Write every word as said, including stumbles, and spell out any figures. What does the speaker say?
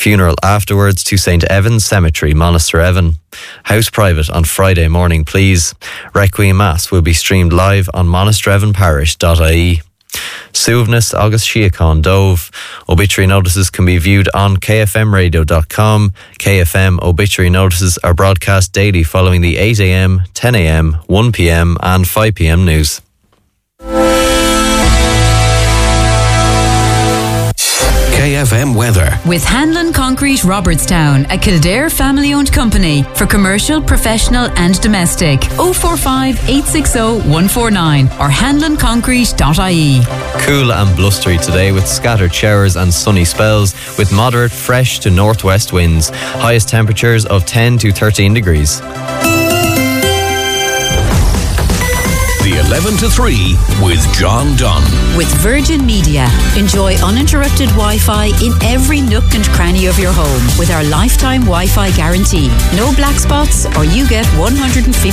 Funeral afterwards to Saint Evan's Cemetery, Monasterevan. House private on Friday morning, please. Requiem Mass will be streamed live on monasterevan parish dot I E. Suivnus August Shiacon Dove. Obituary notices can be viewed on k f m radio dot com. K F M obituary notices are broadcast daily following the eight a m, ten a m, one p m and five p m news. K F M weather. With Hanlon Concrete Robertstown, a Kildare family-owned company for commercial, professional and domestic. oh four five, eight six oh, one four nine or hanlon concrete dot I E. Cool and blustery today with scattered showers and sunny spells with moderate fresh to northwest winds. Highest temperatures of ten to thirteen degrees. The eleven to three with John Dunn. With Virgin Media. Enjoy uninterrupted Wi-Fi in every nook and cranny of your home with our lifetime Wi-Fi guarantee. No black spots or you get one hundred fifty